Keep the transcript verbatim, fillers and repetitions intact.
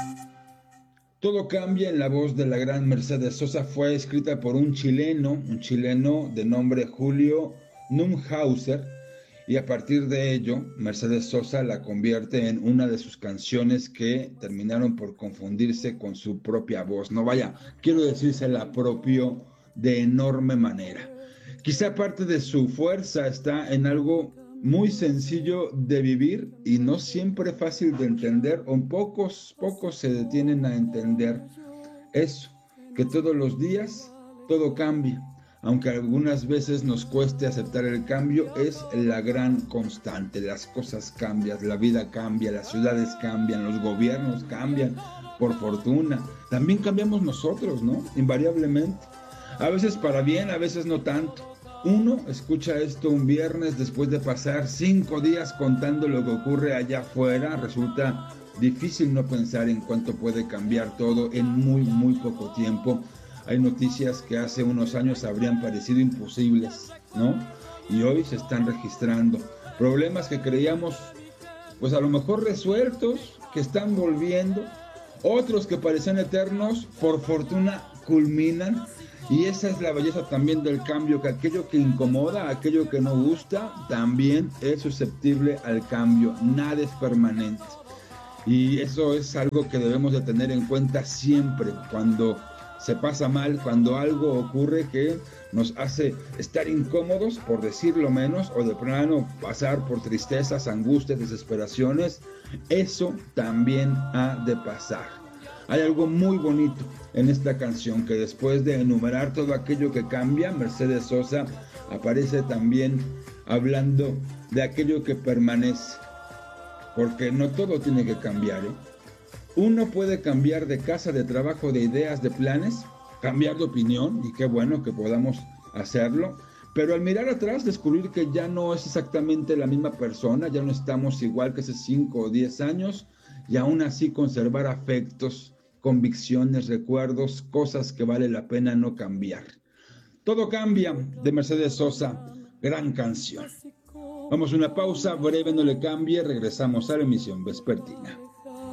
Todo cambia en la voz de la gran Mercedes Sosa fue escrita por un chileno, un chileno de nombre Julio Neumhauser, y a partir de ello, Mercedes Sosa la convierte en una de sus canciones que terminaron por confundirse con su propia voz. No vaya, quiero decir, se la apropió de enorme manera. Quizá parte de su fuerza está en algo muy sencillo de vivir y no siempre fácil de entender, o pocos, pocos se detienen a entender eso, que todos los días todo cambia, aunque algunas veces nos cueste aceptar el cambio, es la gran constante. Las cosas cambian, la vida cambia, las ciudades cambian, los gobiernos cambian, por fortuna. También cambiamos nosotros, ¿no? Invariablemente. A veces para bien, a veces no tanto. Uno escucha esto un viernes después de pasar cinco días contando lo que ocurre allá afuera. Resulta difícil no pensar en cuánto puede cambiar todo en muy, muy poco tiempo. Hay noticias que hace unos años habrían parecido imposibles, ¿no? Y hoy se están registrando. Problemas que creíamos, pues a lo mejor resueltos, que están volviendo. Otros que parecían eternos, por fortuna culminan. Y esa es la belleza también del cambio, que aquello que incomoda, aquello que no gusta, también es susceptible al cambio. Nada es permanente. Y eso es algo que debemos de tener en cuenta siempre cuando se pasa mal, cuando algo ocurre que nos hace estar incómodos, por decirlo menos, o de plano pasar por tristezas, angustias, desesperaciones. Eso también ha de pasar. Hay algo muy bonito en esta canción, que después de enumerar todo aquello que cambia, Mercedes Sosa aparece también hablando de aquello que permanece, porque no todo tiene que cambiar, ¿eh? Uno puede cambiar de casa, de trabajo, de ideas, de planes, cambiar de opinión, y qué bueno que podamos hacerlo, pero al mirar atrás descubrir que ya no es exactamente la misma persona, ya no estamos igual que hace cinco o diez años, y aún así conservar afectos, convicciones, recuerdos, cosas que vale la pena no cambiar. Todo cambia, de Mercedes Sosa, gran canción. Vamos a una pausa breve, no le cambie, regresamos a la emisión vespertina.